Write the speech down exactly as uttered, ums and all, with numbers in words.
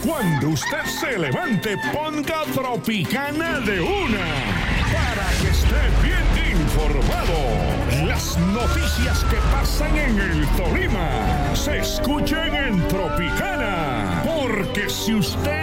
Cuando usted se levante, ponga Tropicana de una para que esté bien informado. Las noticias que pasan en el Tolima se escuchan en Tropicana, porque si usted